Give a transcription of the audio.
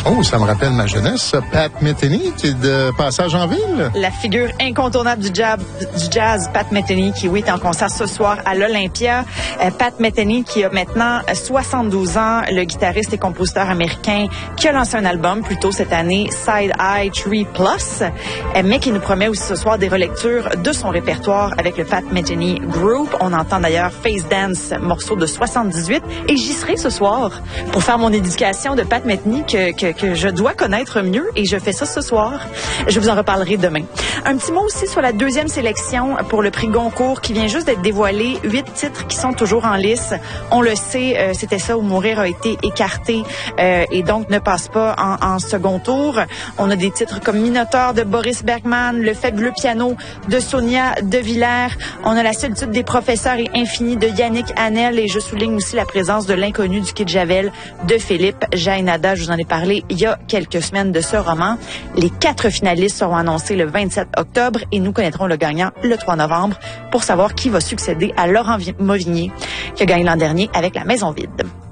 Oh, ça me rappelle ma jeunesse. Pat Metheny, qui est de passage en ville. La figure incontournable du jazz, Pat Metheny, qui, oui, est en concert ce soir à l'Olympia. Pat Metheny, qui a maintenant 72 ans, le guitariste et compositeur américain qui a lancé un album plus tôt cette année, Side Eye 3+, mais qui nous promet aussi ce soir des relectures de son répertoire avec le Pat Metheny Group. On entend d'ailleurs Face Dance, morceau de 78, et j'y serai ce soir pour faire mon éducation de Pat Metheny que je dois connaître mieux, et je fais ça ce soir. Je vous en reparlerai demain. Un petit mot aussi sur la deuxième sélection pour le prix Goncourt qui vient juste d'être dévoilé. 8 titres qui sont toujours en lice. On le sait, C'était ça ou mourir a été écarté et donc ne passe pas en second tour. On a des titres comme Minotaure de Boris Bergman, Le fabuleux piano de Sonia De Villers. On a La solitude des professeurs et Infini de Yannick Hanel, et je souligne aussi la présence de L'inconnu du Quai de Javel de Philippe Jaénada. Je vous en ai parlé il y a quelques semaines de ce roman. Les 4 finalistes seront annoncés le 27 octobre et nous connaîtrons le gagnant le 3 novembre pour savoir qui va succéder à Laurent Mauvignier, qui a gagné l'an dernier avec La Maison vide.